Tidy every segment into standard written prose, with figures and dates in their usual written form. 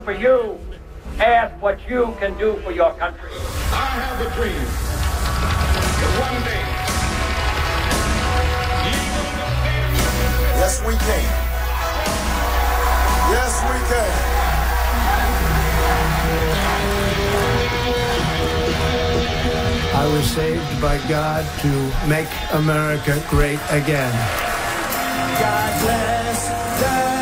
For you, ask what you can do for your country. I have a dream that one day yes, we can. Yes, we can. I was saved by God to make America great again. God bless the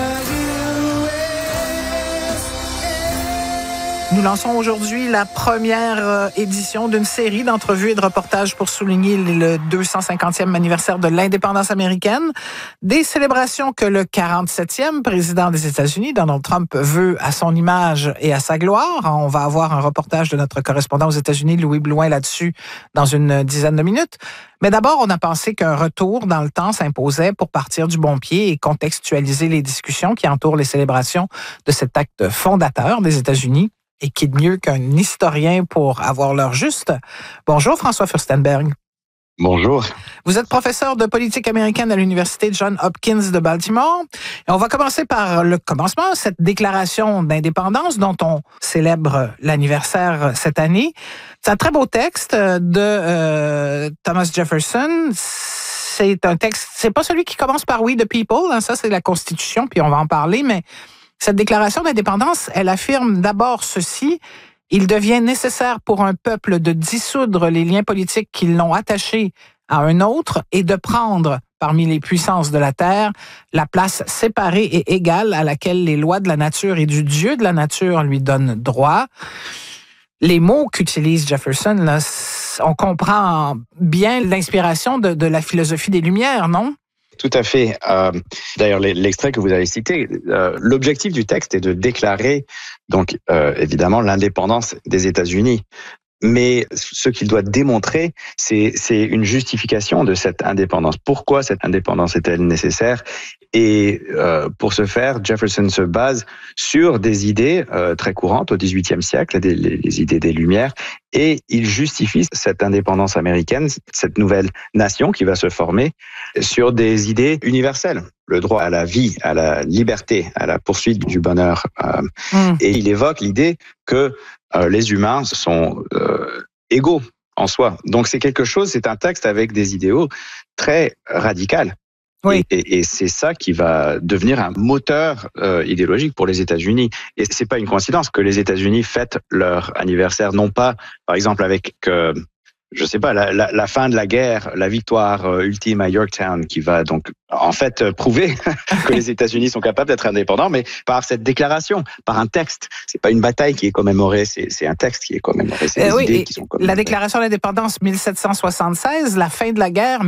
Nous lançons aujourd'hui la première édition d'une série d'entrevues et de reportages pour souligner le 250e anniversaire de l'indépendance américaine. Des célébrations que le 47e président des États-Unis, Donald Trump, veut à son image et à sa gloire. On va avoir un reportage de notre correspondant aux États-Unis, Louis Blouin, là-dessus dans une dizaine de minutes. Mais d'abord, on a pensé qu'un retour dans le temps s'imposait pour partir du bon pied et contextualiser les discussions qui entourent les célébrations de cet acte fondateur des États-Unis. Et qui de mieux qu'un historien pour avoir l'heure juste. Bonjour François Furstenberg. Bonjour. Vous êtes professeur de politique américaine à l'Université Johns Hopkins de Baltimore. Et on va commencer par le commencement, cette déclaration d'indépendance dont on célèbre l'anniversaire cette année. C'est un très beau texte de Thomas Jefferson. C'est un texte, c'est pas celui qui commence par We the People, hein, ça c'est la Constitution, puis on va en parler, mais cette déclaration d'indépendance, elle affirme d'abord ceci: il devient nécessaire pour un peuple de dissoudre les liens politiques qui l'ont attaché à un autre et de prendre, parmi les puissances de la terre, la place séparée et égale à laquelle les lois de la nature et du Dieu de la nature lui donnent droit. Les mots qu'utilise Jefferson, là, on comprend bien l'inspiration de la philosophie des Lumières, non? Tout à fait. D'ailleurs, l'extrait que vous avez cité, l'objectif du texte est de déclarer, donc évidemment, l'indépendance des États-Unis. Mais ce qu'il doit démontrer, c'est une justification de cette indépendance. Pourquoi cette indépendance est-elle nécessaire? Et pour ce faire, Jefferson se base sur des idées très courantes au XVIIIe siècle, les idées des Lumières, et il justifie cette indépendance américaine, cette nouvelle nation qui va se former, sur des idées universelles. Le droit à la vie, à la liberté, à la poursuite du bonheur. Et il évoque l'idée que les humains sont égaux en soi. Donc c'est quelque chose, c'est un texte avec des idéaux très radicaux. Oui. Et c'est ça qui va devenir un moteur idéologique pour les États-Unis. Et c'est pas une coïncidence que les États-Unis fêtent leur anniversaire, non pas, par exemple, avec je sais pas, la fin de la guerre, la victoire ultime à Yorktown, qui va donc en fait prouver que les États-Unis sont capables d'être indépendants, mais par cette déclaration, par un texte. C'est pas une bataille qui est commémorée, c'est un texte qui est commémoré. C'est des idées qui sont commémorées. La déclaration d'indépendance 1776, la fin de la guerre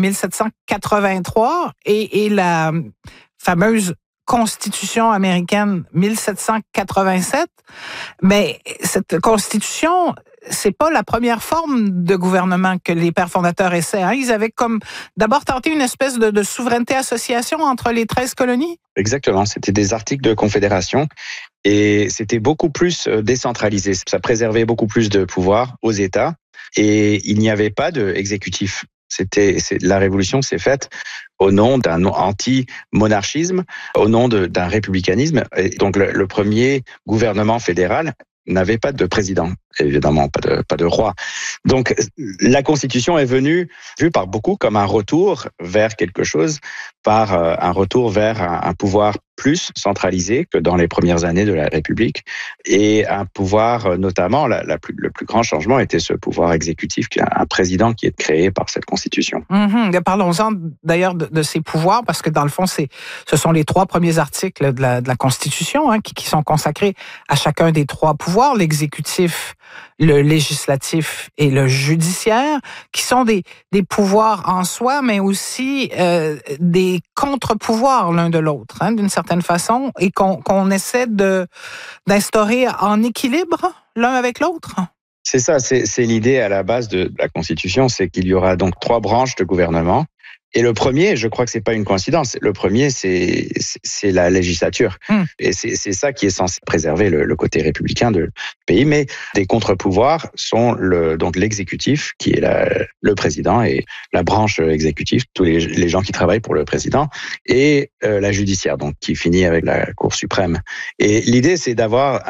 1783 et la fameuse Constitution américaine 1787. Mais cette Constitution, c'est pas la première forme de gouvernement que les pères fondateurs essaient. Hein? Ils avaient comme d'abord tenté une espèce de souveraineté association entre les 13 colonies. Exactement, c'était des articles de confédération et c'était beaucoup plus décentralisé. Ça préservait beaucoup plus de pouvoir aux États et il n'y avait pas d'exécutif. La révolution s'est faite au nom d'un anti-monarchisme, au nom d'un républicanisme. Et donc le premier gouvernement fédéral n'avait pas de président, évidemment, pas de roi. Donc la Constitution est vue par beaucoup comme un retour vers quelque chose, par un retour vers un pouvoir plus centralisé que dans les premières années de la République, et un pouvoir, notamment, le plus grand changement était ce pouvoir exécutif, qui est un président qui est créé par cette Constitution. Parlons-en d'ailleurs de ces pouvoirs, parce que dans le fond, ce sont les 3 premiers articles de la Constitution qui sont consacrés à chacun des 3 pouvoirs, l'exécutif, le législatif et le judiciaire, qui sont des pouvoirs en soi, mais aussi des contre-pouvoirs l'un de l'autre, d'une certaine façon, et qu'on essaie d'instaurer en équilibre l'un avec l'autre. C'est ça, c'est l'idée à la base de la Constitution, c'est qu'il y aura donc 3 branches de gouvernement. Et le premier, je crois que c'est pas une coïncidence. Le premier, c'est la législature. Et c'est ça qui est censé préserver le côté républicain du pays. Mais des contre-pouvoirs sont donc l'exécutif, qui est le président, et la branche exécutive, tous les gens qui travaillent pour le président, et la judiciaire, donc qui finit avec la Cour suprême. Et l'idée, c'est d'avoir